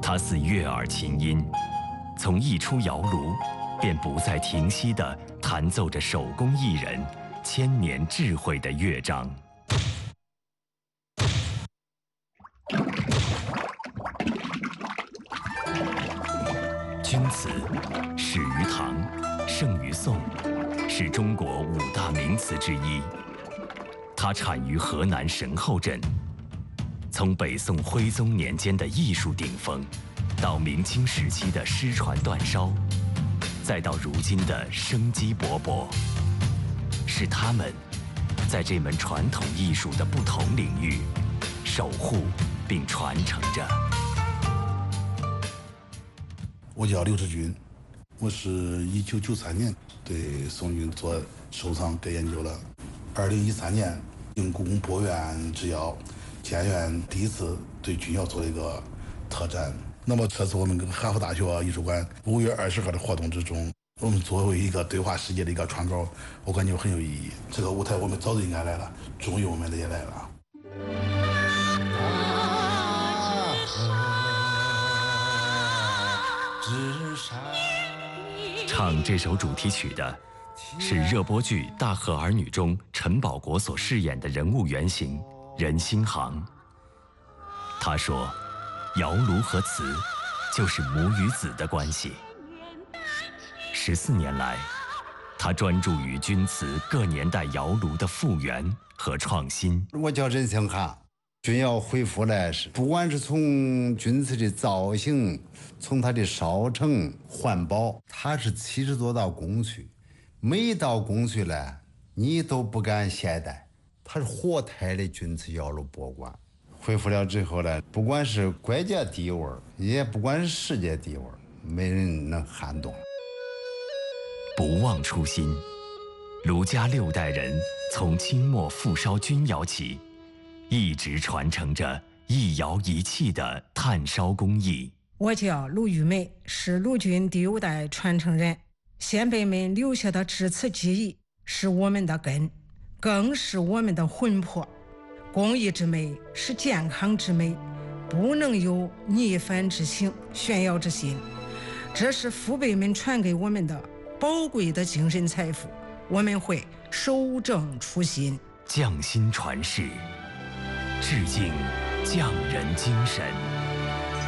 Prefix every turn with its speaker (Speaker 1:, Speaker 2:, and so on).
Speaker 1: 它似悦耳琴音，从一出窑炉，便不再停息地弹奏着手工艺人千年智慧的乐章。钧瓷始于唐，盛于宋，是中国5大名瓷之一。它产于河南神后镇。从北宋徽宗年间的艺术顶峰，到明清时期的失传断烧，再到如今的生机勃勃，是他们在这门传统艺术的不同领域守护并传承着。
Speaker 2: 我叫刘志军，我是1993年对宋钧做收藏跟研究了。2013年应故宫博物院之邀，建院第一次对钧窑做了一个特展。那么这次我们跟哈佛大学艺术馆5月20号的活动之中，我们作为一个对话世界的一个窗口，我感觉很有意义。这个舞台我们早就应该来了，终于我们也来了。
Speaker 1: 唱这首主题曲的是热播剧《大河儿女》中陈宝国所饰演的人物原型任兴航。他说，窑炉和瓷就是母与子的关系。14年来，他专注于钧瓷各年代窑炉的复原和创新。
Speaker 3: 我叫任兴航，钧窑恢复来是，不管是从钧瓷的造型，从它的烧成、环保，它是70多道工序，每一道工序呢，你都不敢懈怠。它是活态的钧瓷窑炉博物馆。恢复了之后呢，不管是国家地位，也不管是世界地位，没人能撼动。
Speaker 1: 不忘初心，卢家6代人从清末复烧钧窑起，一直传承着一窑一器的炭烧工艺。
Speaker 4: 我叫卢玉梅，是卢钧第5代传承人。先辈们留下的制瓷技艺是我们的根，更是我们的魂魄。工艺之美是健康之美，不能有逆反之行、炫耀之心。这是父辈们传给我们的宝贵的精神财富，我们会守正初心，
Speaker 1: 匠心传世，致敬匠人精神。